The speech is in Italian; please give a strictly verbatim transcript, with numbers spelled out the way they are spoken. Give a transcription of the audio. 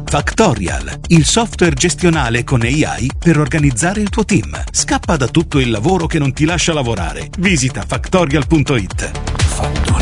Factorial, il software gestionale con A I per organizzare il tuo team. Scappa da tutto il lavoro che non ti lascia lavorare. Visita factorial punto it.